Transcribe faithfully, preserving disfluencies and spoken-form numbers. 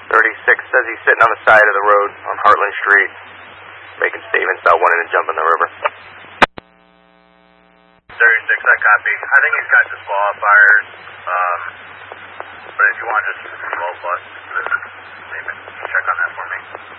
thirty-six says he's sitting on the side of the road on Heartland Street, making statements about wanting to jump in the river. thirty-six, I copy. I think he's got disqualifiers, um, but if you want to just roll plus, check on that for me.